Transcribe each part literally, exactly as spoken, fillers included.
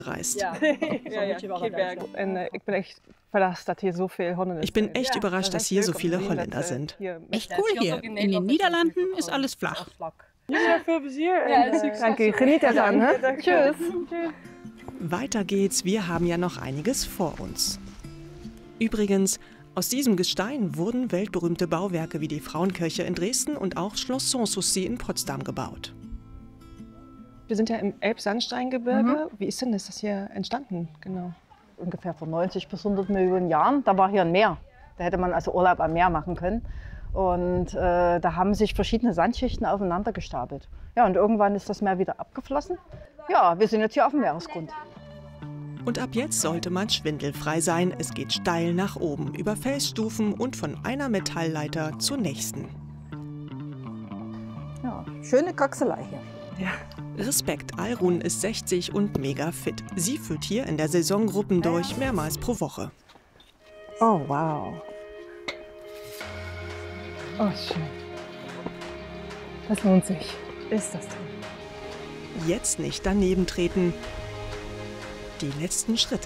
reist. Ja, ja, ja. En uh, ik ben echt verrast dat hier so viel Holländer Ich bin echt ja, überrascht, dass hier so viele Holländer sind. Echt cool hier. In den Niederlanden ist alles flach. Ja, veel plezier. Ja, En, uh, succes. danke, geniet ervan. Hè? Tschüss. Weiter geht's, wir haben ja noch einiges vor uns. Übrigens, aus diesem Gestein wurden weltberühmte Bauwerke wie die Frauenkirche in Dresden und auch Schloss Sanssouci in Potsdam gebaut. Wir sind ja im Elbsandsteingebirge. Mhm. Wie ist denn das, das hier entstanden? Genau. Ungefähr vor neunzig bis hundert Millionen Jahren, da war hier ein Meer. Da hätte man also Urlaub am Meer machen können. Und äh, da haben sich verschiedene Sandschichten aufeinander gestapelt. Ja, und irgendwann ist das Meer wieder abgeflossen. Ja, wir sind jetzt hier auf dem Meeresgrund. Und ab jetzt sollte man schwindelfrei sein. Es geht steil nach oben, über Felsstufen und von einer Metallleiter zur nächsten. Ja, schöne Kraxelei hier. Ja. Respekt, Alrun ist sechzig und mega fit. Sie führt hier in der Saison Gruppen durch, mehrmals pro Woche. Oh, wow. Oh, schön. Das lohnt sich. Ist das toll. Jetzt nicht daneben treten. Die letzten Schritte.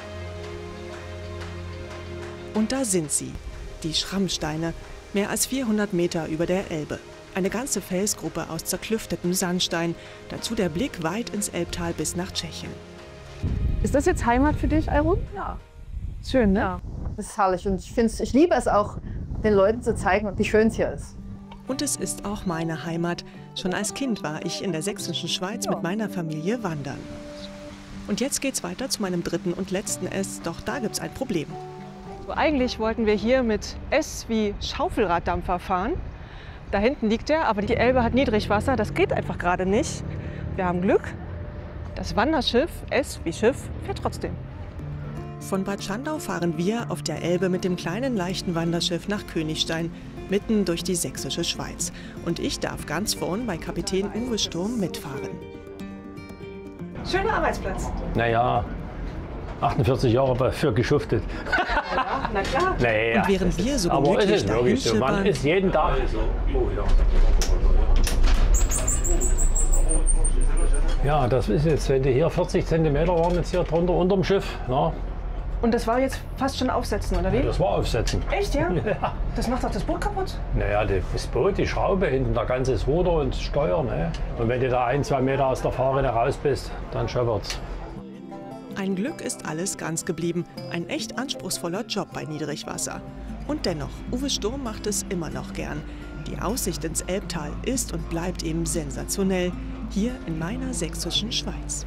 Und da sind sie, die Schrammsteine, mehr als vierhundert Meter über der Elbe. Eine ganze Felsgruppe aus zerklüftetem Sandstein, dazu der Blick weit ins Elbtal bis nach Tschechien. Ist das jetzt Heimat für dich, Alrun? Ja. Schön, ne? Ja. Das ist herrlich und ich, find's, ich liebe es auch, den Leuten zu zeigen, wie schön es hier ist. Und es ist auch meine Heimat. Schon als Kind war ich in der sächsischen Schweiz Ja. mit meiner Familie wandern. Und jetzt geht's weiter zu meinem dritten und letzten S, doch da gibt's ein Problem. So, eigentlich wollten wir hier mit S wie Schaufelraddampfer fahren. Da hinten liegt er, aber die Elbe hat Niedrigwasser, das geht einfach gerade nicht. Wir haben Glück. Das Wanderschiff, S wie Schiff, fährt trotzdem. Von Bad Schandau fahren wir auf der Elbe mit dem kleinen leichten Wanderschiff nach Königstein, mitten durch die sächsische Schweiz. Und ich darf ganz vorn bei Kapitän Uwe Sturm mitfahren. Schöner Arbeitsplatz. Naja, achtundvierzig Jahre dafür geschuftet. Ja, na klar. Naja, Und während wir so aber es gemütlich ist dahin wirklich so. Man schippern, ist jeden Tag. Ja, das ist jetzt, wenn die hier vierzig Zentimeter waren jetzt hier drunter unterm Schiff. Na, Und das war jetzt fast schon Aufsetzen, oder wie? das war Aufsetzen. Echt, ja? Ja. Das macht doch das Boot kaputt? Naja, das Boot, die Schraube, hinten der ganze Ruder und Steuer. Ne? Und wenn du da ein, zwei Meter aus der Fahrrinne raus bist, dann schöpfert's. ein Glück ist alles ganz geblieben. Ein echt anspruchsvoller Job bei Niedrigwasser. Und dennoch, Uwe Sturm macht es immer noch gern. Die Aussicht ins Elbtal ist und bleibt eben sensationell, hier in meiner sächsischen Schweiz.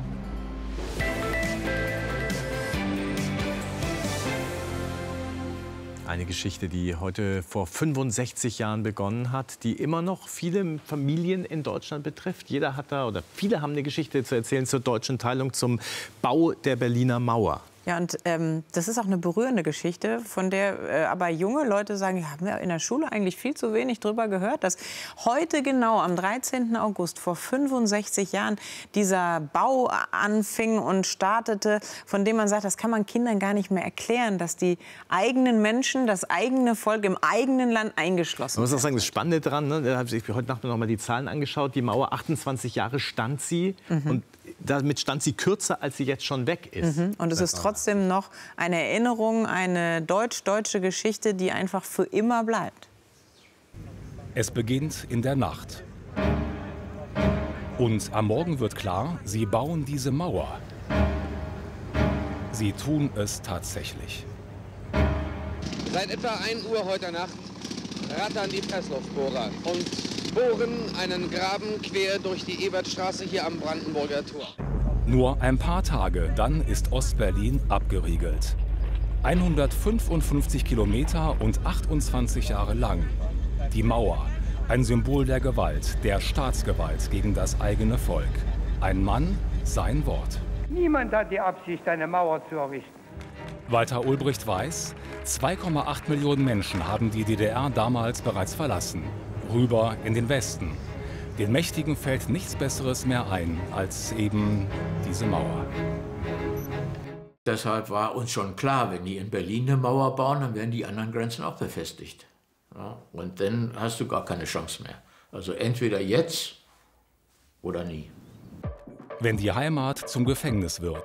Eine Geschichte, die heute vor fünfundsechzig Jahren begonnen hat, die immer noch viele Familien in Deutschland betrifft. Jeder hat da, oder viele haben eine Geschichte zu erzählen zur deutschen Teilung, zum Bau der Berliner Mauer. Ja, und ähm, das ist auch eine berührende Geschichte, von der äh, aber junge Leute sagen, ja, haben wir in der Schule eigentlich viel zu wenig drüber gehört, dass heute genau am dreizehnten August vor fünfundsechzig Jahren dieser Bau anfing und startete, von dem man sagt, das kann man Kindern gar nicht mehr erklären, dass die eigenen Menschen, das eigene Volk im eigenen Land eingeschlossen Man muss auch werden. sagen, das Spannende daran, ne, da habe ich heute Nacht noch mal die Zahlen angeschaut, die Mauer, achtundzwanzig Jahre stand sie Mhm. und damit stand sie kürzer, als sie jetzt schon weg ist. Mhm. Und es ist trotzdem noch eine Erinnerung, eine deutsch-deutsche Geschichte, die einfach für immer bleibt. Es beginnt in der Nacht. Und am Morgen wird klar, sie bauen diese Mauer. Sie tun es tatsächlich. Seit etwa ein Uhr heute Nacht rattern die Pressluftbohrer und bohren einen Graben quer durch die Ebertstraße hier am Brandenburger Tor. Nur ein paar Tage, dann ist Ostberlin abgeriegelt. hundertfünfundfünfzig Kilometer und achtundzwanzig Jahre lang. Die Mauer, ein Symbol der Gewalt, der Staatsgewalt gegen das eigene Volk. Ein Mann, sein Wort. Niemand hat die Absicht, eine Mauer zu errichten. Walter Ulbricht weiß, zwei Komma acht Millionen Menschen haben die D D R damals bereits verlassen. Rüber in den Westen. Den Mächtigen fällt nichts Besseres mehr ein als eben diese Mauer. Deshalb war uns schon klar, wenn die in Berlin eine Mauer bauen, dann werden die anderen Grenzen auch befestigt. Ja, und dann hast du gar keine Chance mehr. Also entweder jetzt oder nie. Wenn die Heimat zum Gefängnis wird.